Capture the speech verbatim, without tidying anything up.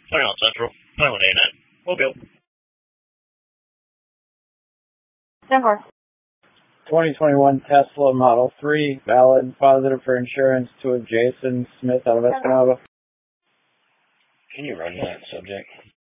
Pylon Central, Pylon A nine. Mobile. ten four. twenty twenty-one Tesla Model three, valid, positive for insurance to a Jason Smith out of Escanaba. Can you run that subject?